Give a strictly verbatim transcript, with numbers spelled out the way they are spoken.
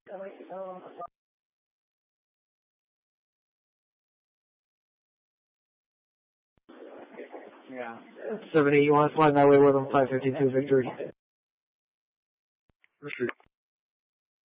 Yeah. seventy, you want to fly my way with them, five fifty-two victory. Pursuit.